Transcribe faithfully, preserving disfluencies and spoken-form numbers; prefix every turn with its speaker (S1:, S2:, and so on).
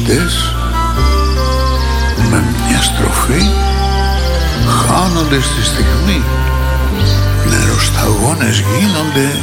S1: ευθύντες με μια στροφή χάνονται στη στιγμή. Νεροσταγόνες γίνονται